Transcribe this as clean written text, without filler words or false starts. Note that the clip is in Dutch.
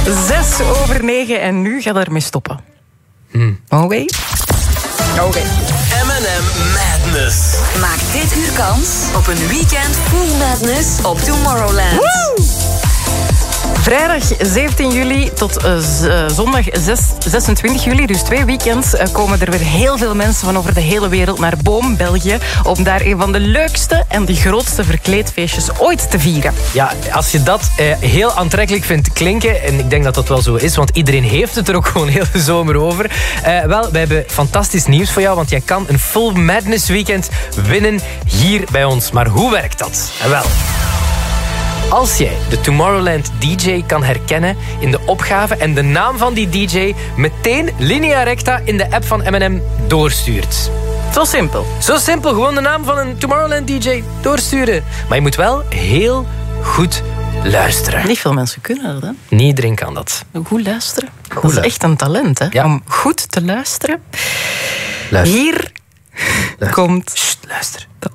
6:09 en nu gaat ermee stoppen. Oké. M&M Madness. Maak dit uur kans op een weekend full madness op Tomorrowland. Woe! Vrijdag 17 juli tot zondag 26 juli, dus 2 weekends, komen er weer heel veel mensen van over de hele wereld naar Boom, België, om daar een van de leukste en de grootste verkleedfeestjes ooit te vieren. Ja, als je dat heel aantrekkelijk vindt klinken, en ik denk dat dat wel zo is, want iedereen heeft het er ook gewoon heel de zomer over. Wel, we hebben fantastisch nieuws voor jou, want jij kan een Full Madness weekend winnen hier bij ons. Maar hoe werkt dat? Wel, als jij de Tomorrowland DJ kan herkennen in de opgave en de naam van die DJ meteen linea recta in de app van M&M doorstuurt. Zo simpel. Zo simpel, gewoon de naam van een Tomorrowland DJ doorsturen. Maar je moet wel heel goed luisteren. Niet veel mensen kunnen dat, hè? Niet iedereen kan dat. Goed luisteren. Dat is echt een talent, hè? Ja. Om goed te luisteren. Luister. Hier komt Luister. de